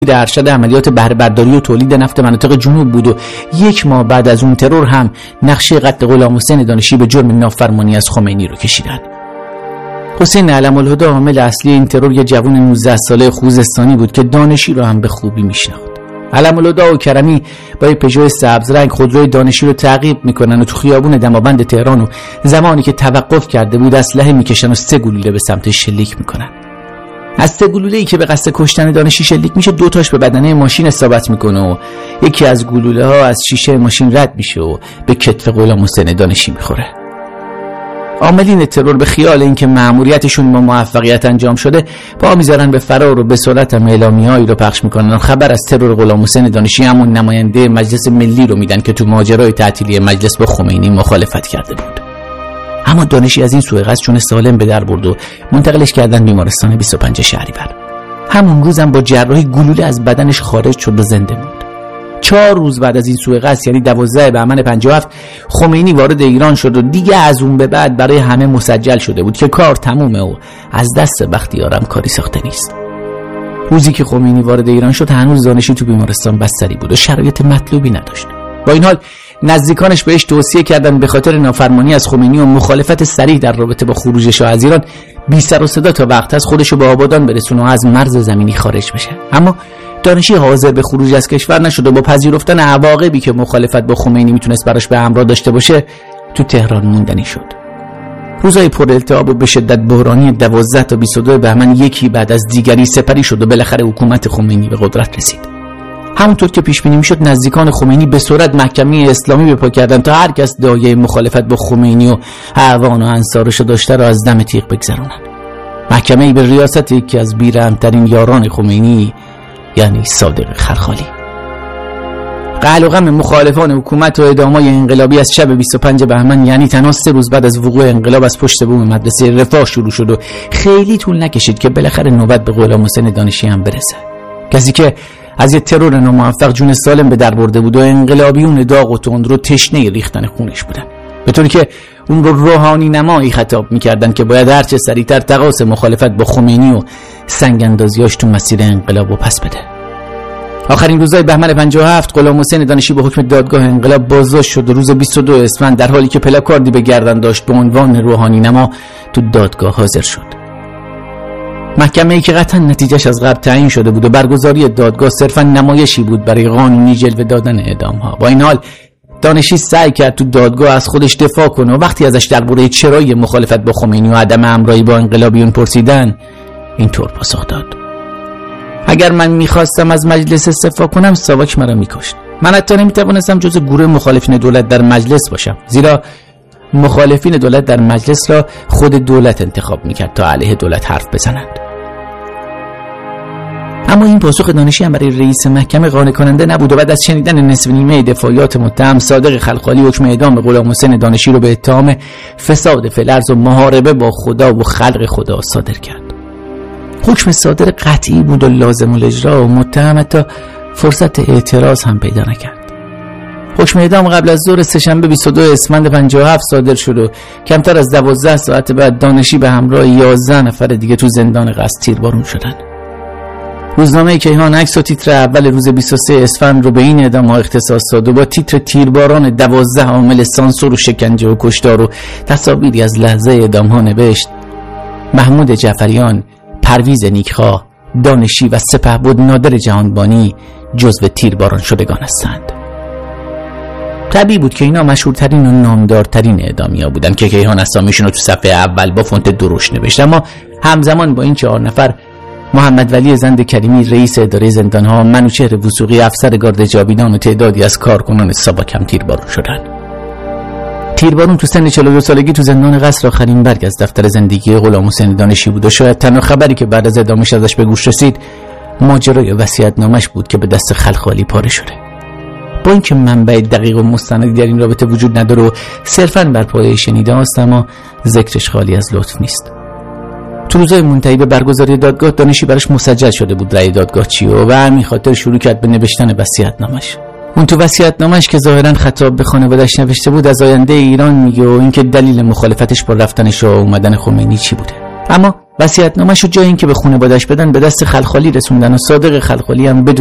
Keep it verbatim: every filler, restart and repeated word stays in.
ارشد عملیات بهره برداری و تولید نفت مناطق جنوب بود و یک ماه بعد از اون ترور هم نقشه قتل غلام حسین دانشی به جرم نافرمانی از خمینی رو کشیدن. حسین علم الهدی عامل اصلی این ترور یه جوان نوزده ساله خوزستانی بود که دانشی رو هم به خوبی میشناخت. علم الهدی و کرمی با یه پژو سبز رنگ خودروی دانشی رو تعقیب میکنن و تو خیابون دماوند تهران و زمانی که توقف کرده بود اسلحه میکشن و سه گلوله به سمتش شلیک میکنن. از سه گلوله‌ای که به قصد کشتن دانشی شلیک میشه دو تاش به بدنه ماشین اصابت میکنه و یکی از گلوله ها از شیشه ماشین رد میشه و به کتف غلام حسین دانشی میخوره. عاملین ترور به خیال اینکه مأموریتشون با موفقیت انجام شده پا میذارن به فرار و به سرعت هم اعلامیه‌ای رو پخش میکنن و خبر از ترور غلام حسین دانشی همون نماینده مجلس ملی رو میدن که تو ماجرای تعطیلی مجلس با خمینی مخالفت کرده بود. اما دانشی از این سوء قصد چون سالم به در برد و منتقلش کردن بیمارستان بیست و پنج شهریور. همون روزم با جراحی گلوله از بدنش خارج شد و زنده موند. چهار روز بعد از این سوء قصد یعنی دوازده بهمن پنجاه و هفت خمینی وارد ایران شد و دیگه از اون به بعد برای همه مسجل شده بود که کار تمومه و از دست بختیارم کاری ساخته نیست. روزی که خمینی وارد ایران شد هنوز دانشی تو بیمارستان بستری بود و شرایط مطلوبی نداشت. با این حال نزدیکانش بهش توصیه کردن به خاطر نافرمانی از خمینی و مخالفت صریح در رابطه با خروج شاه از ایران بی سر و صدا تا وقت از خودشو به آبادان برسونه و از مرز زمینی خارج بشه. اما دانشی حاضر به خروج از کشور نشد و با پذیرفتن عواقبی که مخالفت با خمینی میتونست براش به همراه داشته باشه تو تهران موندنی شد. روزای پر التهاب و به شدت بحرانی دوازده تا بیست و دو بهمن یکی بعد از دیگری سپری شد و بالاخره حکومت خمینی به قدرت رسید. همونطور که پیش بینی میشد نزدیکان خمینی به سرعت محکمه اسلامی به پا کردن تا هر کس دایه مخالفت با خمینی و اعوان و انصارش داشته را از دم تیغ بگذرونن. محکمه‌ای به ریاست یکی از بی‌رحم‌ترین یاران خمینی یعنی صادق خلخالی. قهر و غم مخالفان حکومت و اعدام‌های انقلابی از شب بیست و پنج بهمن یعنی تنها سه روز بعد از وقوع انقلاب از پشت بوم مدرسه رفاه شروع شد و خیلی طول نکشید که بالاخره نوبت به غلام حسین دانشی هم برسه. کسی که از یه ترور ناموفق جون سالم به در برده بود و انقلابیون داغ و تند رو تشنه ریختن خونش بودن، به طوری که اون رو روحانی نمایی خطاب میکردن که باید هرچه سریعتر تقاص مخالفت با خمینی و سنگ اندازیاش تو مسیر انقلاب رو پس بده. آخرین روزهای بهمن پنجاه و هفت غلام حسین دانشی به حکم دادگاه انقلاب بازداشت شد و روز بیست و دو اسفند در حالی که پلاکاردی به گردن داشت به عنوان روحانی نما تو دادگاه حاضر شد. محکمه‌ای که قطعا نتیجهش از قبل تعیین شده بود و برگزاری دادگاه صرفا نمایشی بود برای قانونی جلوه دادن اعدام‌ها. با این حال دانشی سعی کرد تو دادگاه از خودش دفاع کنه و وقتی ازش درباره چرایی مخالفت با خمینی و عدم همراهی با انقلابیون پرسیدن اینطور پاسخ داد: اگر من میخواستم از مجلس استعفا کنم ساواک مرا میکشت. من حتی نمیتوانستم جز گروه مخالفین دولت در مجلس باشم، زیرا مخالفین دولت در مجلس را خود دولت انتخاب میکرد تا علیه دولت حرف بزنند. اما این پاسخ دانشی هم برای رئیس محکمه قانع کننده نبود و بعد از شنیدن نصف نیمه دفاعیات متهم صادق خلخالی حکم اعدام غلام حسین دانشی رو به اتهام فساد فلرز و محاربه با خدا و خلق خدا صادر کرد. حکم صادر قطعی بود و لازم الاجرا و متهم حتی فرصت اعتراض هم پیدا نکرد. حکم اعدام قبل از ظهر سه‌شنبه بیست و دو اسفند پنجاه و هفت صادر شد و کمتر از دوازده ساعت بعد دانشی به همراه یازده نفر دیگه تو زندان قصد تیربارون شدن. روزنامه کیهان عکس و تیتر اول روز بیست و سه اسفند رو به این اعدام‌ها اختصاص داد و با تیتر تیرباران دوازده عامل سانسور و شکنجه و کشتار و تصاویری از لحظه اعدام‌ها نوشت: محمود جعفریان، پرویز نیکخواه، دانشی و سپهبد نادر جهانبانی جزو تیرباران شدگان هستند. طبیعی بود که اینا مشهورترین و نامدارترین اعدامی‌ها بودن که کیهان اسامیشون رو تو صفحه اول با فونت درشت نوشت. اما همزمان با این چهار نفر محمد ولی زند کریمی رئیس اداره زندان‌ها، منوچهر وثوقی افسر گارد جاویدان و تعدادی از کارکنان ساواک هم تیربارون شدند. تیربارون تو سن چهل و دو سالگی تو زندان قصر آخرین برگ از دفتر زندگی غلام حسین دانشی بود و شاید تنها خبری که بعد از اعدامش ازش به گوش رسید ماجرای وصیت‌نامه‌اش بود که به دست خلخالی پاره شده. با اینکه منبع دقیق و مستندی در این رابطه وجود نداره و صرفاً بر پایه شنیده است، اما ذکرش خالی از لطف نیست. تو روزهای منتهی به برگزاری دادگاه دانشی براش مسجل شده بود رأی دادگاه چیه و به همین خاطر شروع کرد به نوشتن وصیت‌نامه‌اش. اون تو وصیت‌نامه‌اش که ظاهراً خطاب به خانواده‌اش نوشته بود از آینده ایران میگه و اینکه دلیل مخالفتش با رفتنش و اومدن خمینی چی بوده. اما وصیت‌نامه‌شو جای این که به خانواده‌اش بدن به دست خلخالی رسوندن و صادق خلخالی هم بدون